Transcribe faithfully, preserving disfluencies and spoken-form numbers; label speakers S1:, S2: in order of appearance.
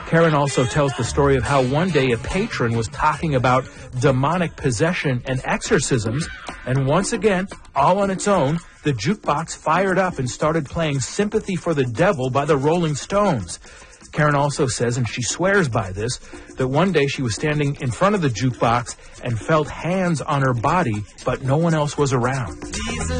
S1: Karen also tells the story of how one day a patron was talking about demonic possession and exorcisms, and once again, all on its own, the jukebox fired up and started playing Sympathy for the Devil by the Rolling Stones. Karen also says, and she swears by this, that one day she was standing in front of the jukebox and felt hands on her body, but no one else was around.